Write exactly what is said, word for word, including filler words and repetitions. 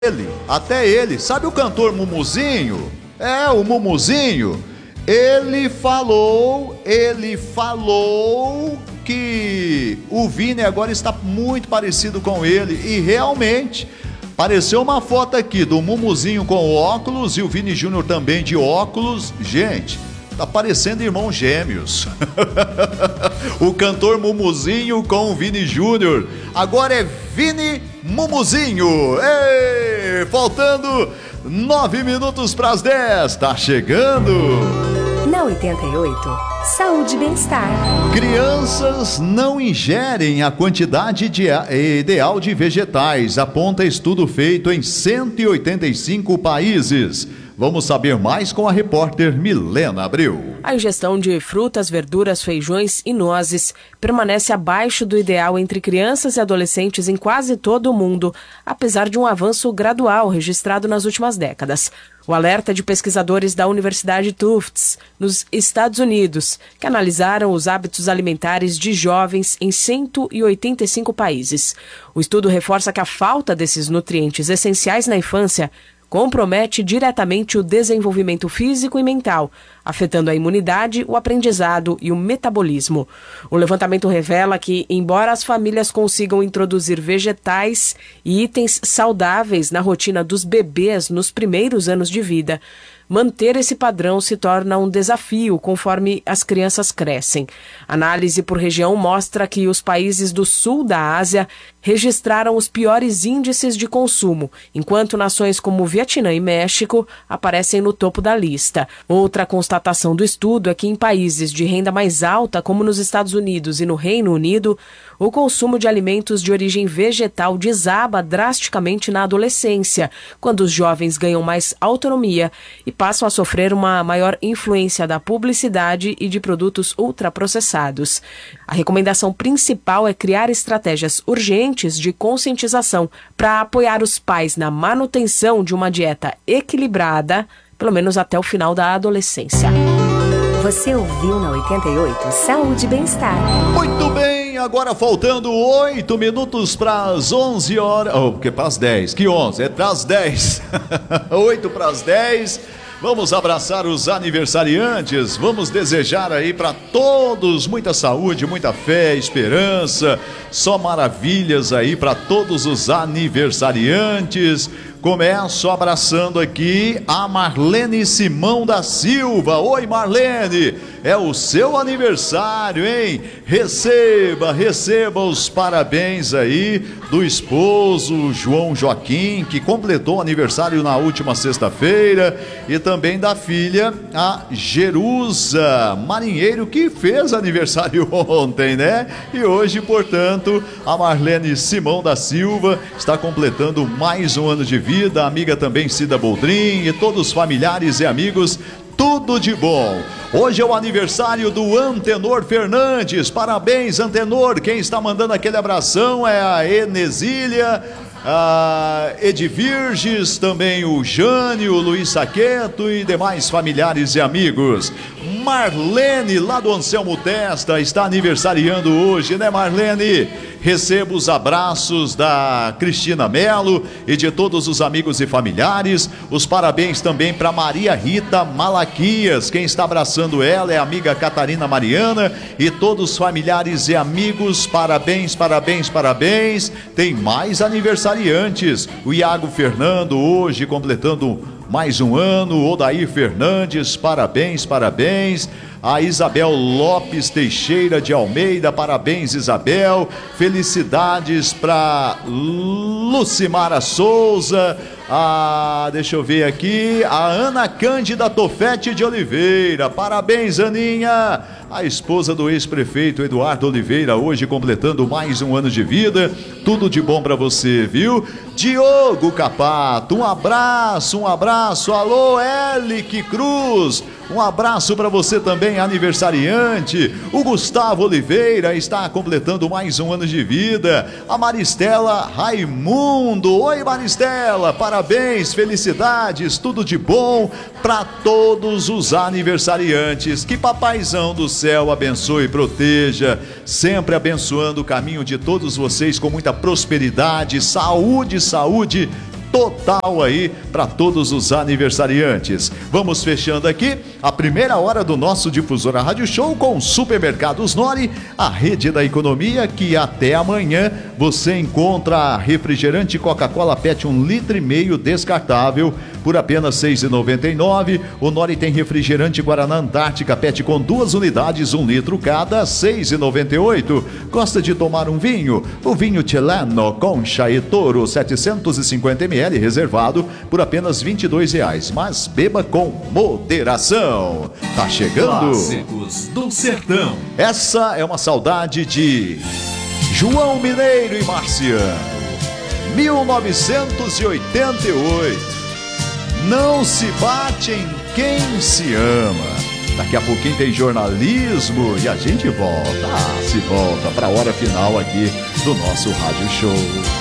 ele, até ele, sabe o cantor Mumuzinho? É, o Mumuzinho, ele falou, ele falou que o Vini agora está muito parecido com ele, e realmente, apareceu uma foto aqui do Mumuzinho com óculos e o Vini Júnior também de óculos, gente, tá parecendo irmãos gêmeos. O cantor Mumuzinho com o Vini Júnior, agora é Vini Mumuzinho. Ei, faltando nove minutos para as dez, tá chegando. Na oitenta e oito, saúde e bem-estar. Crianças não ingerem a quantidade de, ideal de vegetais, aponta estudo feito em cento e oitenta e cinco países. Vamos saber mais com a repórter Milena Abreu. A ingestão de frutas, verduras, feijões e nozes permanece abaixo do ideal entre crianças e adolescentes em quase todo o mundo, apesar de um avanço gradual registrado nas últimas décadas. O alerta de pesquisadores da Universidade Tufts, nos Estados Unidos, que analisaram os hábitos alimentares de jovens em cento e oitenta e cinco países. O estudo reforça que a falta desses nutrientes essenciais na infância compromete diretamente o desenvolvimento físico e mental, afetando a imunidade, o aprendizado e o metabolismo. O levantamento revela que, embora as famílias consigam introduzir vegetais e itens saudáveis na rotina dos bebês nos primeiros anos de vida, manter esse padrão se torna um desafio conforme as crianças crescem. Análise por região mostra que os países do sul da Ásia registraram os piores índices de consumo, enquanto nações como Vietnã e México aparecem no topo da lista. Outra constatação do estudo é que em países de renda mais alta, como nos Estados Unidos e no Reino Unido, o consumo de alimentos de origem vegetal desaba drasticamente na adolescência, quando os jovens ganham mais autonomia e passam a sofrer uma maior influência da publicidade e de produtos ultraprocessados. A recomendação principal é criar estratégias urgentes de conscientização para apoiar os pais na manutenção de uma dieta equilibrada, pelo menos até o final da adolescência. Você ouviu na oitenta e oito Saúde e Bem-Estar. Muito bem, agora faltando oito minutos para as onze horas, oh, porque para as dez, que onze? É para as dez, oito para as dez. Vamos abraçar os aniversariantes, vamos desejar aí para todos muita saúde, muita fé, esperança, só maravilhas aí para todos os aniversariantes. Começo abraçando aqui a Marlene Simão da Silva. Oi, Marlene, é o seu aniversário, hein? Receba, receba os parabéns aí do esposo João Joaquim, que completou aniversário na última sexta-feira, e também da filha, a Jerusa Marinheiro, que fez aniversário ontem, né? E hoje, portanto, a Marlene Simão da Silva está completando mais um ano de vida. Vida, amiga também Cida Boldrin e todos os familiares e amigos, tudo de bom. Hoje é o aniversário do Antenor Fernandes, parabéns, Antenor. Quem está mandando aquele abração é a Enesília, a Edvirges, também o Jânio, o Luiz Saqueto e demais familiares e amigos. Marlene, lá do Anselmo Testa, está aniversariando hoje, né, Marlene? Receba os abraços da Cristina Melo e de todos os amigos e familiares. Os parabéns também para Maria Rita Malaquias. Quem está abraçando ela é a amiga Catarina Mariana e todos os familiares e amigos. Parabéns, parabéns, parabéns. Tem mais aniversariantes. O Iago Fernando hoje completando mais um ano. Odair Fernandes, parabéns, parabéns. A Isabel Lopes Teixeira de Almeida, parabéns, Isabel. Felicidades para Lucimara Souza. Ah, deixa eu ver aqui, a Ana Cândida Tofete de Oliveira, parabéns, Aninha. A esposa do ex-prefeito Eduardo Oliveira, hoje completando mais um ano de vida. Tudo de bom para você, viu? Diogo Capato, um abraço, um abraço. Alô, Elique Cruz, um abraço para você também, aniversariante. O Gustavo Oliveira está completando mais um ano de vida. A Maristela Raimundo, oi, Maristela, parabéns, felicidades, tudo de bom para todos os aniversariantes. Que papaizão do céu abençoe e proteja, sempre abençoando o caminho de todos vocês com muita prosperidade, saúde, saúde total aí para todos os aniversariantes. Vamos fechando aqui a primeira hora do nosso Difusora Rádio Show com Supermercados Nori, a rede da economia, que até amanhã você encontra refrigerante Coca-Cola Pet um litro e meio descartável por apenas seis reais e noventa e nove centavos. O Nori tem refrigerante Guaraná Antártica Pet com duas unidades, um litro cada, seis reais e noventa e oito centavos. Gosta de tomar um vinho? O vinho Chileno Concha e Toro setecentos e cinquenta mililitros reservado por apenas vinte e dois reais, mas beba com moderação. Tá chegando Clássicos do Sertão. Essa é uma saudade de João Mineiro e Marciano, mil novecentos e oitenta e oito. Não se bate em quem se ama. Daqui a pouquinho tem jornalismo e a gente volta, ah, se volta para a hora final aqui do nosso Rádio Show.